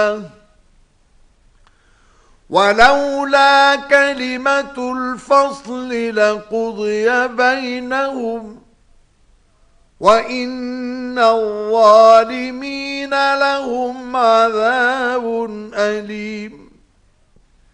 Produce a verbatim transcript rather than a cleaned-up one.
ولولا كلمة الفصل لقضي بينهم وإن الظالمين لهم عذاب أليم.